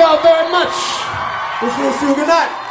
y'all very much. We'll see you. Good night.